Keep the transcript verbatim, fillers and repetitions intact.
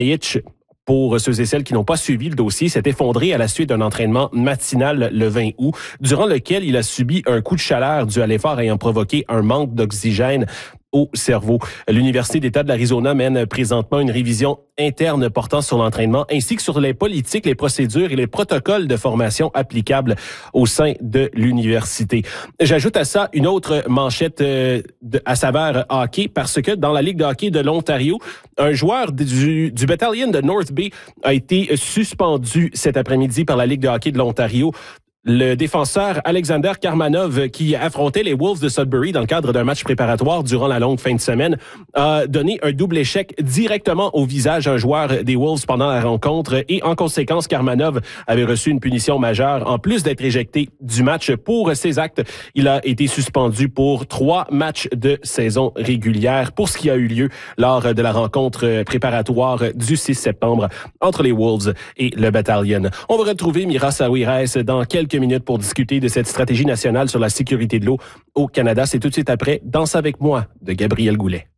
Pour ceux et celles qui n'ont pas suivi le dossier, s'est effondré à la suite d'un entraînement matinal le vingt août, durant lequel il a subi un coup de chaleur dû à l'effort ayant provoqué un manque d'oxygène au cerveau. L'Université d'État de l'Arizona mène présentement une révision interne portant sur l'entraînement ainsi que sur les politiques, les procédures et les protocoles de formation applicables au sein de l'université. J'ajoute à ça une autre manchette euh, de, à saveur hockey parce que dans la Ligue de hockey de l'Ontario, un joueur du, du Battalion de North Bay a été suspendu cet après-midi par la Ligue de hockey de l'Ontario. Le défenseur Alexander Karmanov, qui affrontait les Wolves de Sudbury dans le cadre d'un match préparatoire durant la longue fin de semaine, a donné un double échec directement au visage à un joueur des Wolves pendant la rencontre et en conséquence, Karmanov avait reçu une punition majeure. En plus d'être éjecté du match pour ses actes, il a été suspendu pour trois matchs de saison régulière pour ce qui a eu lieu lors de la rencontre préparatoire du six septembre entre les Wolves et le Battalion. On va retrouver Mira Saouirès dans quelques minutes pour discuter de cette stratégie nationale sur la sécurité de l'eau au Canada. C'est tout de suite après Danse avec moi de Gabriel Goulet.